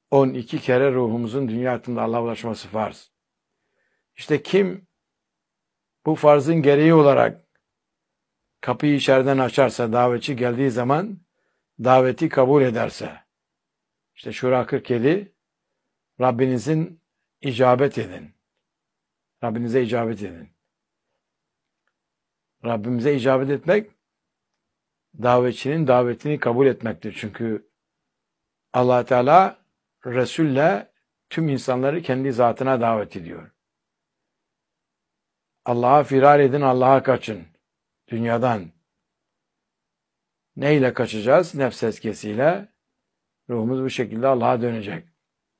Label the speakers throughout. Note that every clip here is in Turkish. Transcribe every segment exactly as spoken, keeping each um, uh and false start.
Speaker 1: on iki kere ruhumuzun dünya hayatında Allah'a ulaşması farz. İşte kim bu farzın gereği olarak kapıyı içeriden açarsa, davetçi geldiği zaman daveti kabul ederse, işte Şura kırk yedi, Rabbinizin icabet edin. Rabbinize icabet edin. Rabbimize icabet etmek, davetçinin davetini kabul etmektir. Çünkü Allah Teala Resul'le tüm insanları kendi zatına davet ediyor. Allah'a firar edin, Allah'a kaçın. Dünyadan. Neyle kaçacağız? Nefs eskesiyle. Ruhumuz bu şekilde Allah'a dönecek.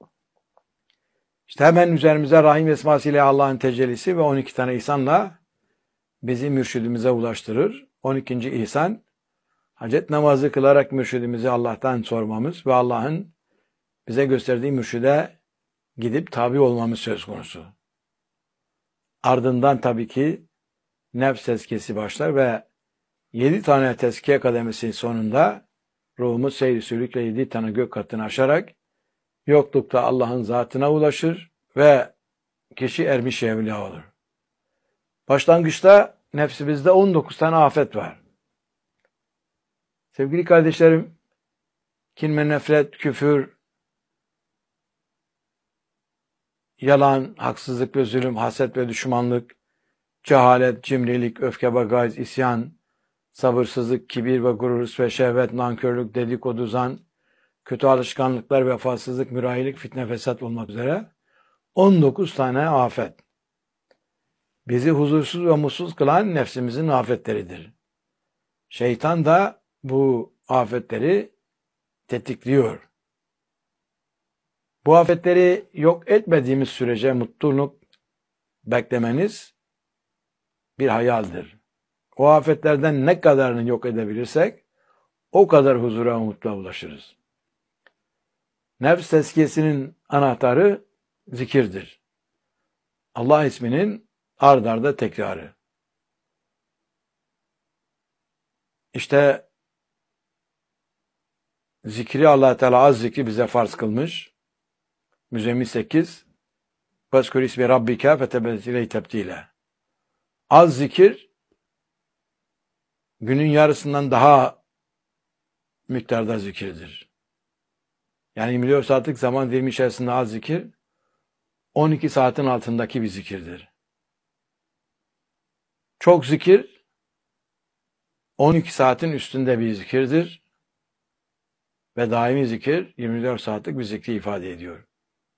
Speaker 1: İşte hemen üzerimize Rahim esmasıyla Allah'ın tecellisi ve on iki tane ihsanla bizi mürşidimize ulaştırır. on ikinci ihsan, hacet namazı kılarak mürşidimizi Allah'tan sormamız ve Allah'ın bize gösterdiği mürşide gidip tabi olmamız söz konusu. Ardından tabii ki nefs tezkiyesi başlar ve yedi tane tezkiye kademesi sonunda ruhumuz seyri sülükle yedi tane gök katını aşarak yoklukta Allah'ın zatına ulaşır ve kişi ermiş evliya olur. Başlangıçta nefsimizde on dokuz tane afet var. Sevgili kardeşlerim, kin ve nefret, küfür, yalan, haksızlık ve zulüm, haset ve düşmanlık, cehalet, cimrilik, öfke ve gayz, isyan, sabırsızlık, kibir ve gurur ve şehvet, nankörlük, dedikodu, zan, kötü alışkanlıklar, vefasızlık, mürahilik, fitne, fesat olmak üzere on dokuz tane afet. Bizi huzursuz ve mutsuz kılan nefsimizin afetleridir. Şeytan da bu afetleri tetikliyor. Bu afetleri yok etmediğimiz sürece mutluluk beklemeniz bir hayaldir. O afetlerden ne kadarını yok edebilirsek o kadar huzura ve mutluluğa ulaşırız. Nefs tezkiyesinin anahtarı zikirdir. Allah isminin ard arda tekrarı. İşte zikri Allah Teala az zikri bize farz kılmış. Müzzemmil sekiz. Vezkur ismi rabbike fetebezile tebdile. Az zikir günün yarısından daha miktarda zikirdir. Yani yirmi dört saatlik zaman dilimi içerisinde az zikir on iki saatin altındaki bir zikirdir. Çok zikir on iki saatin üstünde bir zikirdir ve daimi zikir yirmi dört saatlik bir zikri ifade ediyor.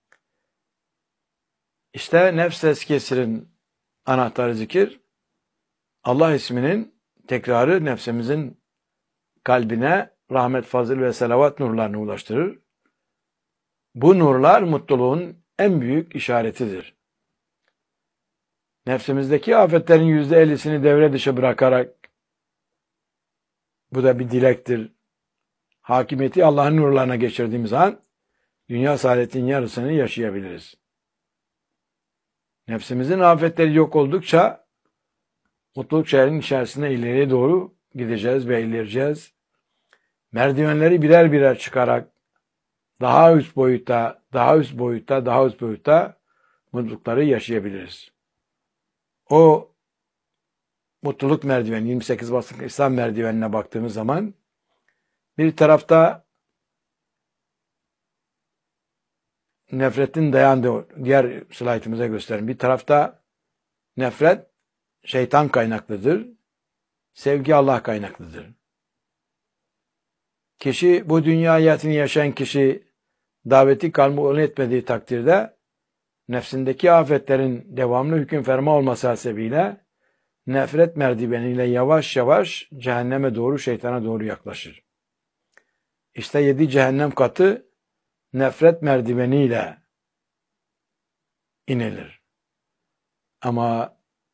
Speaker 1: İşte nefs tezkiyesinin anahtarı zikir, Allah isminin tekrarı nefsimizin kalbine rahmet, fazıl ve selavat nurlarını ulaştırır. Bu nurlar mutluluğun en büyük işaretidir. Nefsimizdeki afetlerin yüzde ellisini devre dışı bırakarak, bu da bir dilektir, hakimiyeti Allah'ın nurlarına geçirdiğimiz an, dünya saadetin yarısını yaşayabiliriz. Nefsimizin afetleri yok oldukça, mutluluk şehrinin içerisine ileriye doğru gideceğiz ve ilerleyeceğiz. Merdivenleri birer birer çıkarak, daha üst boyutta, daha üst boyutta, daha üst boyutta mutlulukları yaşayabiliriz. O mutluluk merdiveni, yirmi sekiz basamaklı İslam merdivenine baktığımız zaman bir tarafta nefretin dayandığı, diğer slaytımıza gösterin. Bir tarafta nefret şeytan kaynaklıdır, sevgi Allah kaynaklıdır. Kişi, bu dünya hayatını yaşayan kişi daveti kabul etmediği takdirde nefsindeki afetlerin devamlı hüküm ferma olması hasebiyle nefret merdiveniyle yavaş yavaş cehenneme doğru, şeytana doğru yaklaşır. İşte yedi cehennem katı nefret merdiveniyle inilir. Ama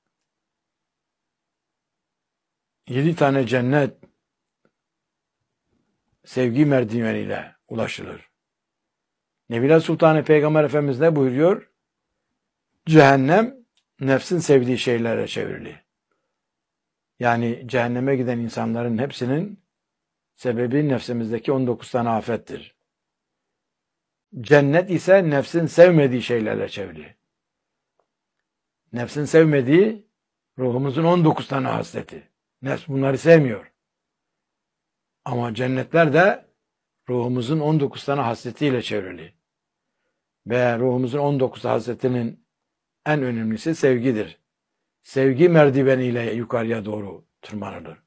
Speaker 1: yedi tane cennet sevgi merdiveniyle ulaşılır. Nebiler Sultanı Peygamber Efendimiz ne buyuruyor? Cehennem nefsin sevdiği şeylere çevrili. Yani cehenneme giden insanların hepsinin sebebi nefsimizdeki on dokuz tane afettir. Cennet ise nefsin sevmediği şeylerle çevrili. Nefsin sevmediği ruhumuzun on dokuz tane hasleti. Nefs bunları sevmiyor. Ama cennetler de ruhumuzun on dokuz tane hasletiyle çevrili. Ve ruhumuzun on dokuz hasletinin en önemlisi sevgidir. Sevgi merdiveniyle yukarıya doğru tırmanılır.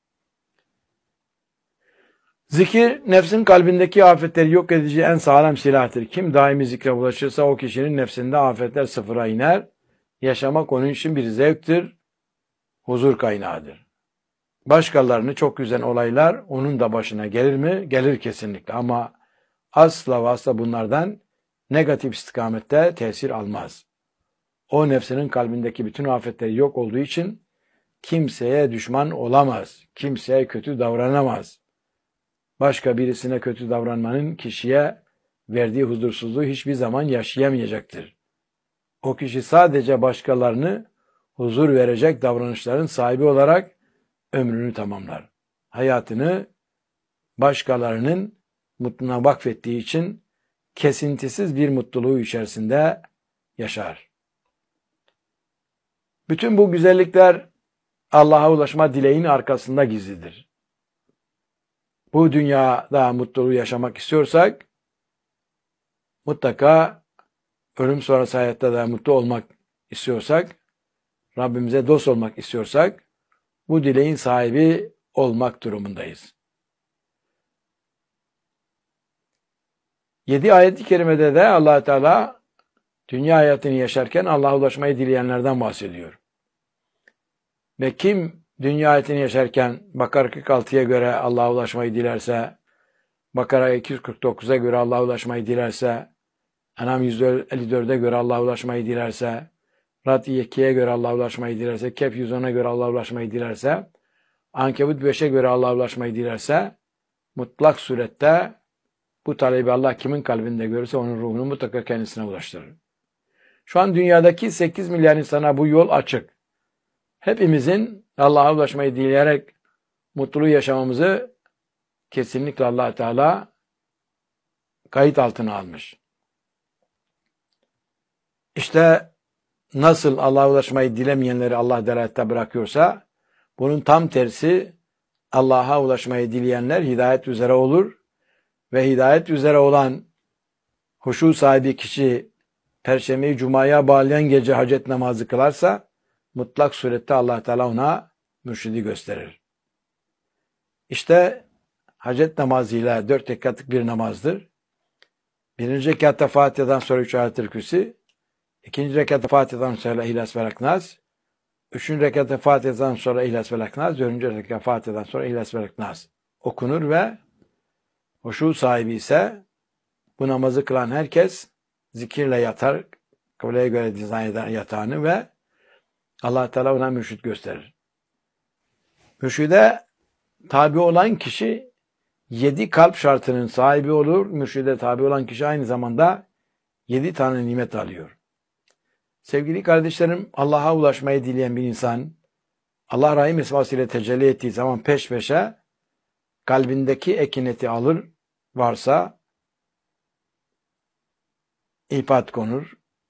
Speaker 1: Zikir, nefsin kalbindeki afetleri yok edici en sağlam silahtır. Kim daimi zikre ulaşırsa o kişinin nefsinde afetler sıfıra iner. Yaşamak onun için bir zevktir, huzur kaynağıdır. Başkalarını çok üzen olaylar onun da başına gelir mi? Gelir kesinlikle ama asla ve asla bunlardan negatif istikamette tesir almaz. O nefsinin kalbindeki bütün afetleri yok olduğu için kimseye düşman olamaz, kimseye kötü davranamaz. Başka birisine kötü davranmanın kişiye verdiği huzursuzluğu hiçbir zaman yaşayamayacaktır. O kişi sadece başkalarını huzur verecek davranışların sahibi olarak ömrünü tamamlar. Hayatını başkalarının mutluluğuna vakfettiği için kesintisiz bir mutluluğu içerisinde yaşar. Bütün bu güzellikler Allah'a ulaşma dileğinin arkasında gizlidir. Bu dünyada mutluluğu yaşamak istiyorsak mutlaka ölüm sonrası hayatta da mutlu olmak istiyorsak, Rabbimize dost olmak istiyorsak bu dileğin sahibi olmak durumundayız. Yedi ayet-i kerimede de Allah Teala dünya hayatını yaşarken Allah'a ulaşmayı dileyenlerden bahsediyor. Ve kim dünya hayatını yaşarken Bakara kırk altıya göre Allah'a ulaşmayı dilerse, Bakara iki yüz kırk dokuza göre Allah'a ulaşmayı dilerse, En'am yüz elli dörde göre Allah'a ulaşmayı dilerse, Ra'd ikiye göre Allah'a ulaşmayı dilerse, Kehf yüz ona göre Allah'a ulaşmayı dilerse, Ankebut beşe göre Allah'a ulaşmayı dilerse, mutlak surette bu talebi Allah kimin kalbinde görürse onun ruhunu mutlaka kendisine ulaştırır. Şu an dünyadaki sekiz milyar insana bu yol açık. Hepimizin Allah'a ulaşmayı dileyerek mutluluğu yaşamamızı kesinlikle Allah Teala kayıt altına almış. İşte nasıl Allah'a ulaşmayı dilemeyenleri Allah delalette bırakıyorsa, bunun tam tersi Allah'a ulaşmayı dileyenler hidayet üzere olur ve hidayet üzere olan huşu sahibi kişi Perşembeyi Cuma'ya bağlayan gece hacet namazı kılarsa mutlak surette Allah Teala ona mürşidi gösterir. İşte hacet namazıyla dört rekatlık bir namazdır. Birinci rekatta Fatiha'dan sonra üç ayet-i kürsi, ikinci rekatta Fatiha'dan sonra İhlas ve Laknaz, üçüncü rekatta Fatiha'dan sonra İhlas ve Laknaz, dördüncü rekatta Fatiha'dan sonra İhlas ve Laknaz okunur ve huşu sahibi ise bu namazı kılan herkes zikirle yatar, kıbleye göre dizayn eder yatağını ve Allah Teala ona mürşid gösterir. Mürşide tabi olan kişi yedi kalp şartının sahibi olur. Mürşide tabi olan kişi aynı zamanda yedi tane nimet alıyor. Sevgili kardeşlerim, Allah'a ulaşmayı dileyen bir insan, Allah Rahim esmasıyla tecelli ettiği zaman peş peşe kalbindeki ekineti alır, varsa ipat konur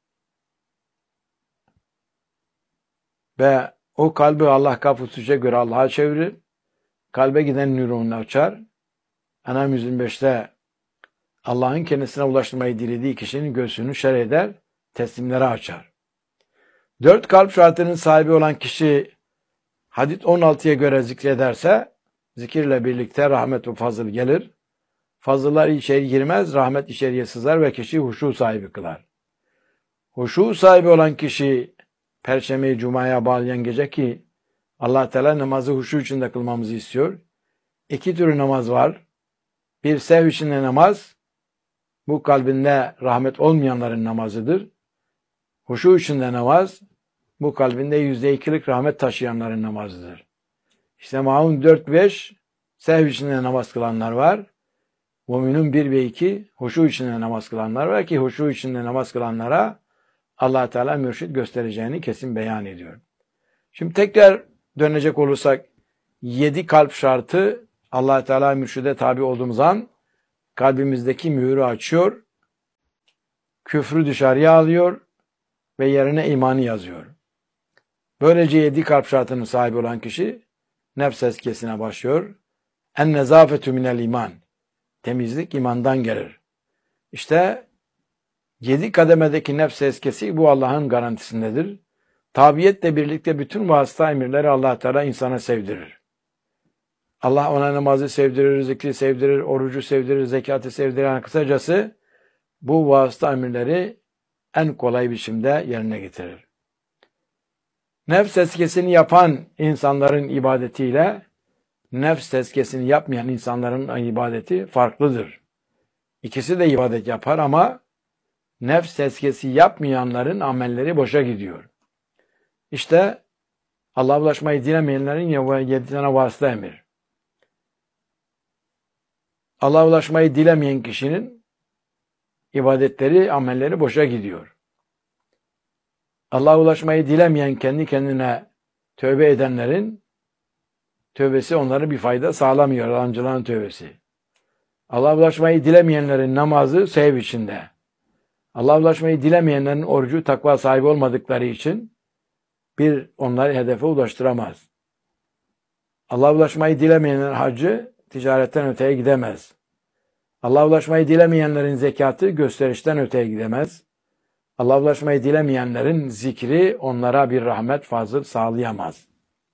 Speaker 1: ve o kalbi Allah kapısıca göre Allah'a çevirir. Kalbe giden nürünü açar. En'am yüz yirmi beşte Allah'ın kendisine ulaştırmayı dilediği kişinin göğsünü şer eder, teslimlere açar. Dört kalp şartının sahibi olan kişi Hadid on altıya göre zikrederse zikirle birlikte rahmet ve fazıl gelir. Fazıllar içeri girmez, rahmet içeriye sızar ve kişi huşu sahibi kılar. Huşu sahibi olan kişi Perşembeyi Cuma'ya bağlayan gece ki Allah Teala namazı huşu içinde kılmamızı istiyor. İki türlü namaz var. Bir sev içinde namaz, bu kalbinde rahmet olmayanların namazıdır. Huşu içinde namaz, bu kalbinde yüzde ikilik rahmet taşıyanların namazıdır. İşte Maun dört beş sev içinde namaz kılanlar var. Müminun bir ve iki huşu içinde namaz kılanlar var ki huşu içinde namaz kılanlara Allah Teala mürşid göstereceğini kesin beyan ediyor. Şimdi tekrar dönecek olursak yedi kalp şartı Allah Teala mürşide tabi olduğumuz an kalbimizdeki mühürü açıyor küfrü dışarıya alıyor ve yerine imanı yazıyor. Böylece yedi kalp şartının sahibi olan kişi nefs tezkiyesine başlıyor. En nezafetü minel iman. Temizlik imandan gelir. İşte yedi kademedeki nefs tezkiyesi bu Allah'ın garantisindedir. Tabiyetle birlikte bütün vasıta emirleri Allah Teala insana sevdirir. Allah ona namazı sevdirir, zikri sevdirir, orucu sevdirir, zekatı sevdirir. Yani kısacası bu vasıta emirleri en kolay biçimde yerine getirir. Nefs tezkiyesini yapan insanların ibadetiyle nefs tezkiyesini yapmayan insanların ibadeti farklıdır. İkisi de ibadet yapar ama nefs tezkiyesi yapmayanların amelleri boşa gidiyor. İşte Allah'a ulaşmayı dilemeyenlerin yedi tane vasıta emir. Allah'a ulaşmayı dilemeyen kişinin ibadetleri, amelleri boşa gidiyor. Allah'a ulaşmayı dilemeyen, kendi kendine tövbe edenlerin tövbesi onlara bir fayda sağlamıyor. Yalancıların tövbesi. Allah'a ulaşmayı dilemeyenlerin namazı sev içinde. Allah'a ulaşmayı dilemeyenlerin orucu takva sahibi olmadıkları için bir onları hedefe ulaştıramaz. Allah'a ulaşmayı dilemeyenlerin hacı ticaretten öteye gidemez. Allah'a ulaşmayı dilemeyenlerin zekatı gösterişten öteye gidemez. Allah'a ulaşmayı dilemeyenlerin zikri onlara bir rahmet fazıl sağlayamaz.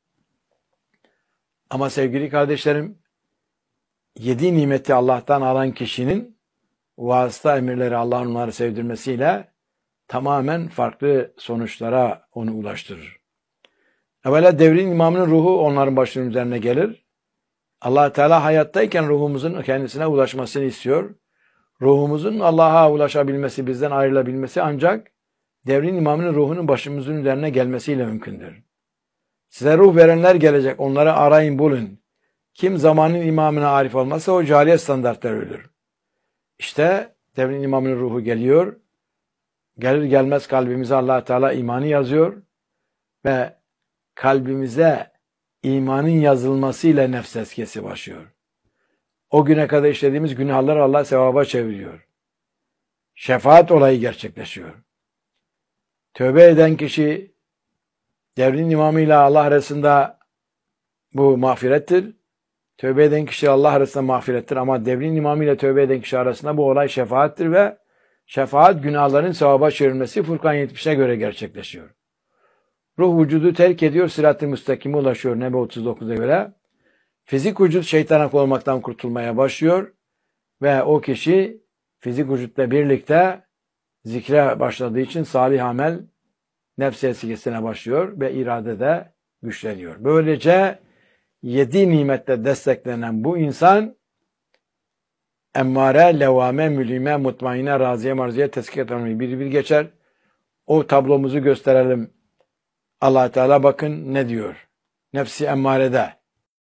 Speaker 1: Ama sevgili kardeşlerim, yedi nimeti Allah'tan alan kişinin vasıta emirleri Allah'ın onları sevdirmesiyle tamamen farklı sonuçlara onu ulaştırır. Evvela devrin imamının ruhu onların başının üzerine gelir. Allah Teala hayattayken ruhumuzun kendisine ulaşmasını istiyor. Ruhumuzun Allah'a ulaşabilmesi, bizden ayrılabilmesi ancak devrin imamının ruhunun başımızın üzerine gelmesiyle mümkündür. Size ruh verenler gelecek, onları arayın bulun. Kim zamanın imamına arif olmazsa o cahiliyet standartları ölür. İşte devrin imamının ruhu geliyor. Gelir gelmez kalbimize Allah Teala imanı yazıyor ve kalbimize imanın yazılmasıyla nefs tezkiyesi başlıyor. O güne kadar işlediğimiz günahları Allah sevaba çeviriyor. Şefaat olayı gerçekleşiyor. Tövbe eden kişi devrin imamıyla Allah arasında bu mağfirettir. Tövbe eden kişi Allah arasında mağfirettir ama devrin imamıyla tövbe eden kişi arasında bu olay şefaattir ve şefaat günahların sevaba çevrilmesi Furkan yetmişe göre gerçekleşiyor. Ruh vücudu terk ediyor, sırat-ı müstakime ulaşıyor Nebe otuz dokuza göre. Fizik vücut şeytana olmaktan kurtulmaya başlıyor ve o kişi fizik vücutla birlikte zikre başladığı için salih amel nefs tezkiyesine başlıyor ve irade de güçleniyor. Böylece yedi nimetle desteklenen bu insan emmare, levame, mülime, mutmaine, raziye, marziye, tezkiye tanımı bir bir geçer. O tablomuzu gösterelim. Allah Teala bakın ne diyor. Nefsi emmarede.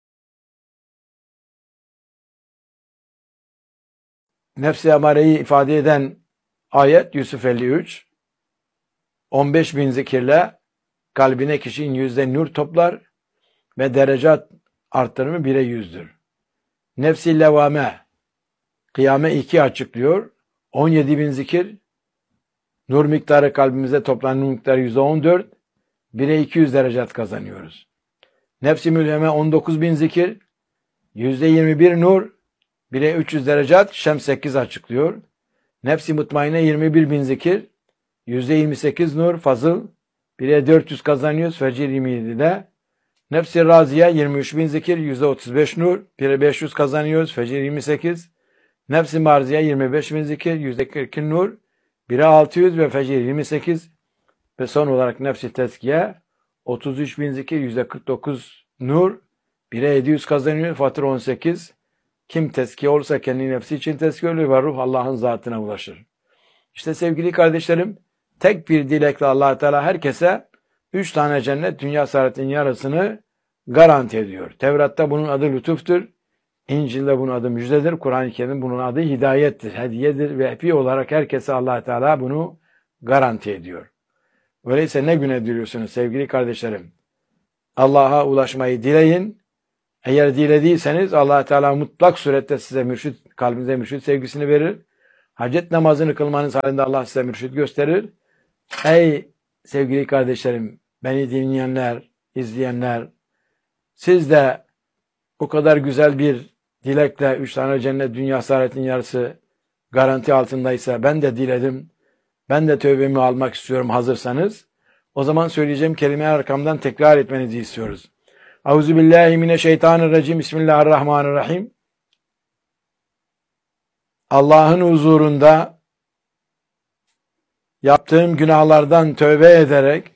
Speaker 1: Nefsi emmareyi ifade eden ayet Yusuf elli üç. on beş bin zikirle kalbine kişinin yüzde nur toplar ve derecat arttırımı bire yüzdür. Nefsi levame Kıyame iki açıklıyor. on yedi bin zikir nur miktarı kalbimize toplanan nur miktarı yüzde on dört. bire iki yüz derecat kazanıyoruz. Nefsi mülheme on dokuz bin zikir yüzde yirmi bir nur bire üç yüz derecat Şems sekiz açıklıyor. Nefsi mutmaine yirmi bir bin zikir yüzde yirmi sekiz nur fazıl bire dört yüz kazanıyoruz Fecir yirmi yedide. Nefsi raziye yirmi üç bin zikir yüzde otuz beş nur bire beş yüz kazanıyoruz Fecir yirmi sekiz. Nefsi marziye yirmi beş bin zikir yüzde kırk iki nur bire altı yüz ve Fecir yirmi sekiz. Ve son olarak nefsi tezkiye otuz üç bin zikir yüzde kırk dokuz nur bire yedi yüz kazanıyor Fatır on sekiz. Kim tezkiye olursa kendi nefsi için tezkiye olur ve ruh Allah'ın zatına ulaşır. İşte sevgili kardeşlerim, tek bir dilekle Allah Teala herkese üç tane cennet dünya saadetin yarısını garanti ediyor. Tevrat'ta bunun adı lütuftur. İncil'de bunun adı müjdedir. Kur'an-ı Kerim bunun adı hidayettir, hediyedir ve epi olarak herkese Allah Teala bunu garanti ediyor. Öyleyse ne güne diliyorsunuz sevgili kardeşlerim? Allah'a ulaşmayı dileyin. Eğer dilediyseniz Allah Teala mutlak surette size mürşit, kalbinize mürşit sevgisini verir. Hacet namazını kılmanız halinde Allah size mürşid gösterir. Ey sevgili kardeşlerim, beni dinleyenler, izleyenler, siz de o kadar güzel bir dilekle üç tane cennet dünya saadetin yarısı garanti altındaysa ben de diledim. Ben de tövbemi almak istiyorum hazırsanız. O zaman söyleyeceğim kelimeyi arkamdan tekrar etmenizi istiyoruz. Euzubillahimineşşeytanirracim. Bismillahirrahmanirrahim. Allah'ın huzurunda yaptığım günahlardan tövbe ederek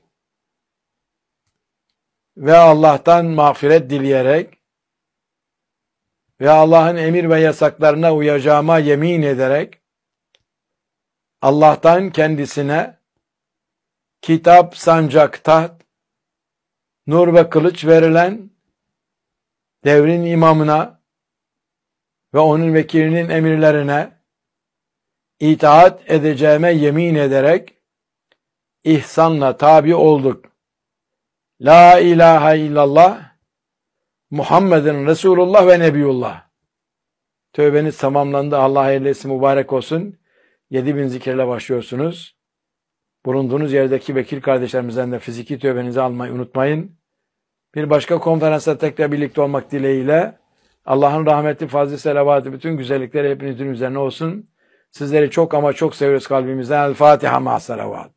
Speaker 1: ve Allah'tan mağfiret dileyerek ve Allah'ın emir ve yasaklarına uyacağıma yemin ederek Allah'tan kendisine kitap, sancak, taht, nur ve kılıç verilen devrin imamına ve onun vekilinin emirlerine itaat edeceğime yemin ederek ihsanla tabi olduk. La ilahe illallah Muhammedin Resulullah ve Nebiyullah. Tövbeniz tamamlandı. Allah eylesin, mübarek olsun. Yedi bin zikirle başlıyorsunuz. Bulunduğunuz yerdeki vekil kardeşlerimizden de fiziki tövbenizi almayı unutmayın. Bir başka konferansta tekrar birlikte olmak dileğiyle Allah'ın rahmeti, fazlı selavatı, bütün güzellikleri hepinizin üzerine olsun. Sizleri çok ama çok seviyoruz kalbimizden. El Fatiha ma selavat.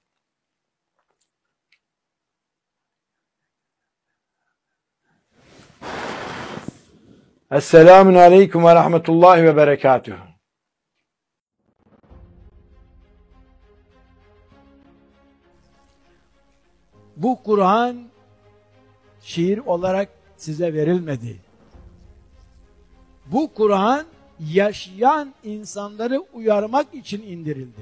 Speaker 1: Esselamun aleyküm ve rahmetullahi ve berekatuhu.
Speaker 2: Bu Kur'an şiir olarak size verilmedi. Bu Kur'an yaşayan insanları uyarmak için indirildi.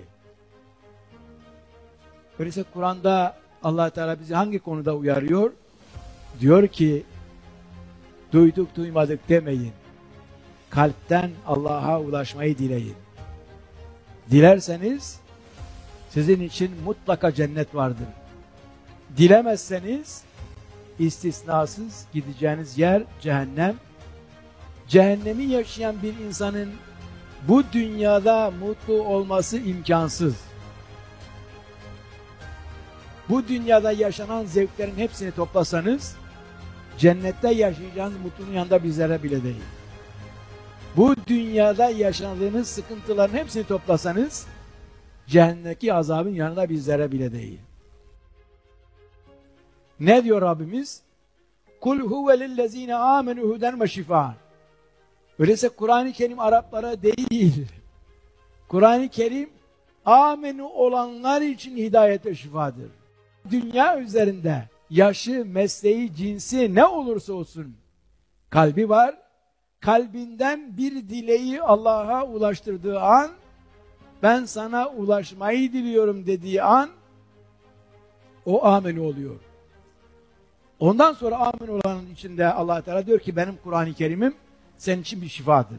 Speaker 2: Öyleyse Kur'an'da Allah Teala bizi hangi konuda uyarıyor? Diyor ki, duyduk duymadık demeyin. Kalpten Allah'a ulaşmayı dileyin. Dilerseniz sizin için mutlaka cennet vardır. Dilemezseniz istisnasız gideceğiniz yer cehennem. Cehennemi yaşayan bir insanın bu dünyada mutlu olması imkansız. Bu dünyada yaşanan zevklerin hepsini toplasanız cennette yaşayacağınız mutluluğun yanında bir zerre bile değil. Bu dünyada yaşadığınız sıkıntıların hepsini toplasanız cehennemdeki azabın yanında bir zerre bile değil. Ne diyor Rabbimiz? Kul huve lillezine amenu huden ve şifa. Öyleyse Kur'an-ı Kerim Araplara değil. Kur'an-ı Kerim amenu olanlar için hidayet ve şifadır. Dünya üzerinde yaşı, mesleği, cinsi ne olursa olsun kalbi var. Kalbinden bir dileği Allah'a ulaştırdığı an, ben sana ulaşmayı diliyorum dediği an o amenu oluyor. Ondan sonra amin olanın içinde Allah Teala diyor ki benim Kur'an-ı Kerim'im senin için bir şifadır.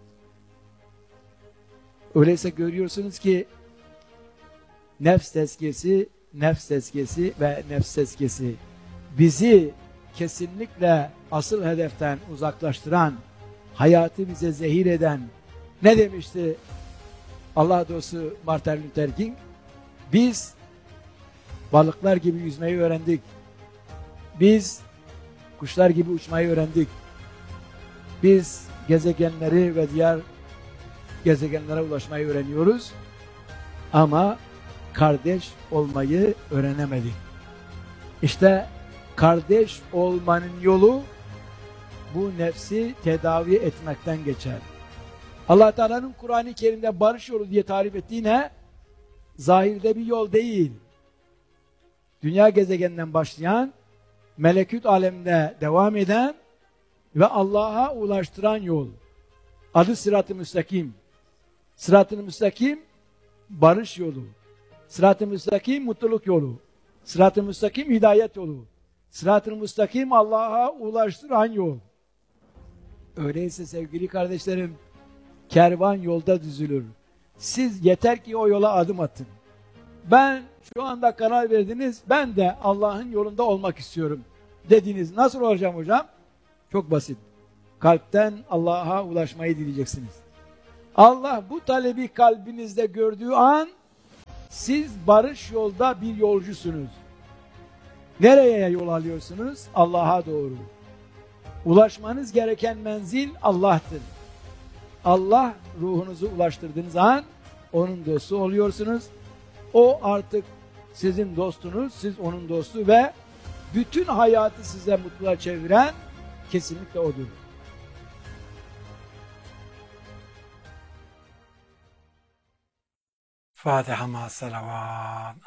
Speaker 2: Öyleyse görüyorsunuz ki nefs tezkiyesi, nefs tezkiyesi ve nefs tezkiyesi bizi kesinlikle asıl hedeften uzaklaştıran, hayatı bize zehir eden, ne demişti Allah dostu Martin Luther King? Biz balıklar gibi yüzmeyi öğrendik. Biz kuşlar gibi uçmayı öğrendik. Biz gezegenleri ve diğer gezegenlere ulaşmayı öğreniyoruz. Ama kardeş olmayı öğrenemedik. İşte kardeş olmanın yolu bu nefsi tedavi etmekten geçer. Allah Teala'nın Kur'an-ı Kerim'de barış yolu diye tarif ettiği ne? Zahirde bir yol değil. Dünya gezegeninden başlayan, melekut aleminde devam eden ve Allah'a ulaştıran yol. Adı Sırat-ı Müstakim. Sırat-ı Müstakim barış yolu. Sırat-ı Müstakim mutluluk yolu. Sırat-ı Müstakim hidayet yolu. Sırat-ı Müstakim Allah'a ulaştıran yol. Öyleyse sevgili kardeşlerim, kervan yolda düzülür. Siz yeter ki o yola adım atın. Ben şu anda karar verdiniz, ben de Allah'ın yolunda olmak istiyorum dediniz. Nasıl olacağım hocam? Çok basit. Kalpten Allah'a ulaşmayı dileyeceksiniz. Allah bu talebi kalbinizde gördüğü an siz barış yolda bir yolcusunuz. Nereye yol alıyorsunuz? Allah'a doğru. Ulaşmanız gereken menzil Allah'tır. Allah ruhunuzu ulaştırdığınız an onun dostu oluyorsunuz. O artık sizin dostunuz, siz onun dostu ve bütün hayatı size mutluluğa çeviren kesinlikle odur.
Speaker 1: Fatiha ma selavat.